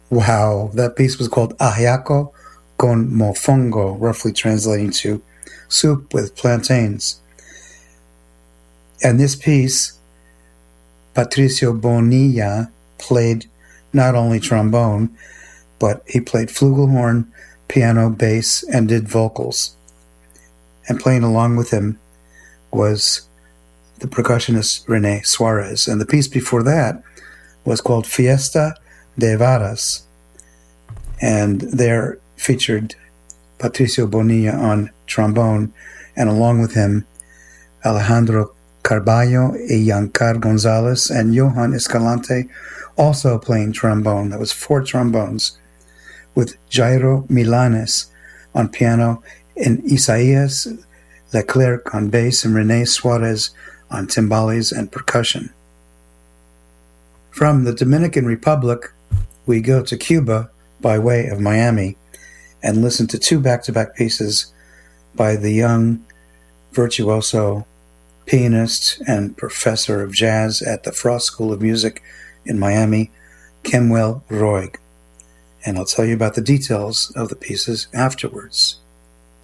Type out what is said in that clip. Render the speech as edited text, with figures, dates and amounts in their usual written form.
Wow, that piece was called Ajiaco con Mofongo, roughly translating to soup with plantains. And this piece, Patricio Bonilla played not only trombone, but he played flugelhorn, piano, bass, and did vocals. And playing along with him was the percussionist Rene Suarez. And the piece before that was called Fiesta de Varas, and there featured Patricio Bonilla on trombone, and along with him Alejandro Carballo, Iancar Gonzalez, and Johan Escalante also playing trombone. That was 4 trombones, with Jairo Milanes on piano, and Isaias Leclerc on bass, and Rene Suarez on timbales and percussion. From the Dominican Republic, we go to Cuba by way of Miami and listen to 2 back-to-back pieces by the young virtuoso pianist and professor of jazz at the Frost School of Music in Miami, Kemuel Roig. And I'll tell you about the details of the pieces afterwards.